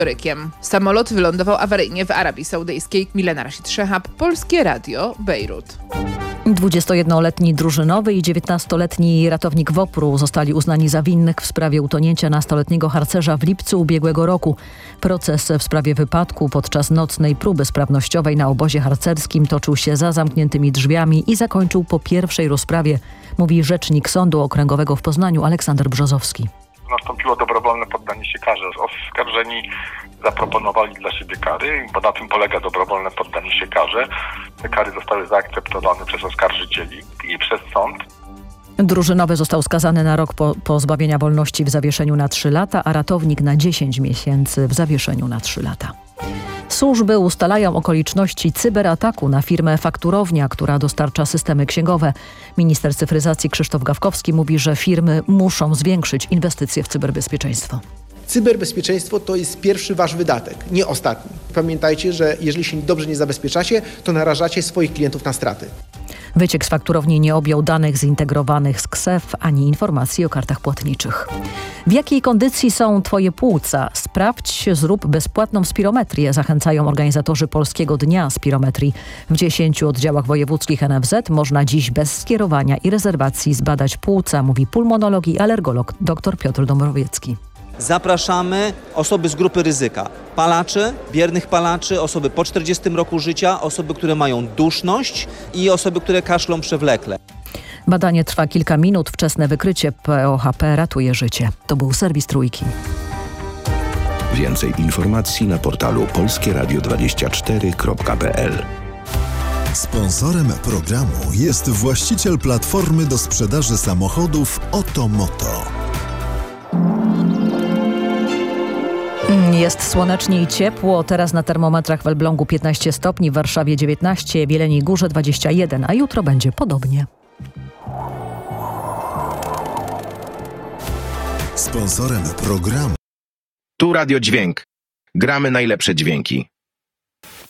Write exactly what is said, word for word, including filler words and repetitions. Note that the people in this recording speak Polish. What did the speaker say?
Rykiem. Samolot wylądował awaryjnie w Arabii Saudyjskiej. Milena Rashid Szehab, Polskie Radio, Bejrut. dwudziestojednoletni drużynowy i dziewiętnastoletni ratownik WOPR-u zostali uznani za winnych w sprawie utonięcia nastoletniego harcerza w lipcu ubiegłego roku. Proces w sprawie wypadku podczas nocnej próby sprawnościowej na obozie harcerskim toczył się za zamkniętymi drzwiami i zakończył po pierwszej rozprawie, mówi rzecznik Sądu Okręgowego w Poznaniu Aleksander Brzozowski. Nastąpiło dobrowolne poddanie się karze. Oskarżeni zaproponowali dla siebie kary, bo na tym polega dobrowolne poddanie się karze. Te kary zostały zaakceptowane przez oskarżycieli i przez sąd. Drużynowy został skazany na rok po, pozbawienia wolności w zawieszeniu na trzy lata, a ratownik na dziesięć miesięcy w zawieszeniu na trzy lata. Służby ustalają okoliczności cyberataku na firmę Fakturownia, która dostarcza systemy księgowe. Minister cyfryzacji Krzysztof Gawkowski mówi, że firmy muszą zwiększyć inwestycje w cyberbezpieczeństwo. Cyberbezpieczeństwo to jest pierwszy wasz wydatek, nie ostatni. Pamiętajcie, że jeżeli się dobrze nie zabezpieczacie, to narażacie swoich klientów na straty. Wyciek z fakturowni nie objął danych zintegrowanych z K S E F ani informacji o kartach płatniczych. W jakiej kondycji są Twoje płuca? Sprawdź, zrób bezpłatną spirometrię. Zachęcają organizatorzy Polskiego Dnia Spirometrii. W dziesięciu oddziałach wojewódzkich N F Z można dziś bez skierowania i rezerwacji zbadać płuca, mówi pulmonolog i alergolog dr Piotr Dąbrowiecki. Zapraszamy osoby z grupy ryzyka. Palaczy, biernych palaczy, osoby po czterdziestym roku życia, osoby, które mają duszność i osoby, które kaszlą przewlekle. Badanie trwa kilka minut. Wczesne wykrycie P O H P ratuje życie. To był serwis Trójki. Więcej informacji na portalu polskie radio dwadzieścia cztery kropka p l. Sponsorem programu jest właściciel platformy do sprzedaży samochodów Otomoto. Jest słonecznie i ciepło. Teraz na termometrach w Elblągu piętnaście stopni, w Warszawie dziewiętnaście, w Jeleniej Górze dwadzieścia jeden, a jutro będzie podobnie. Sponsorem programu Tu Radio Dźwięk. Gramy najlepsze dźwięki.